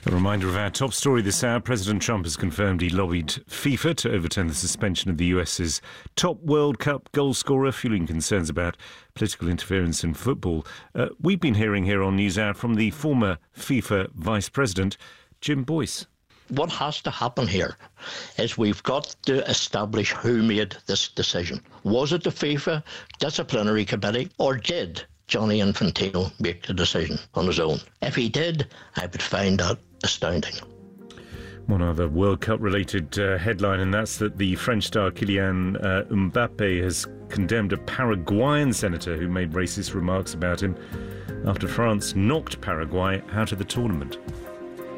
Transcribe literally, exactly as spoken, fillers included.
A reminder of our top story this hour. President Trump has confirmed he lobbied FIFA to overturn the suspension of the US's top World Cup goal scorer, fueling concerns about political interference in football. Uh, we've been hearing here on NewsHour from the former FIFA vice president, Jim Boyce. What has to happen here is we've got to establish who made this decision. Was it the FIFA disciplinary committee, or did Gianni Infantino make the decision on his own? If he did, I would find that astounding. One other World Cup-related uh, headline, and that's that the French star Kylian uh, Mbappe has condemned a Paraguayan senator who made racist remarks about him after France knocked Paraguay out of the tournament.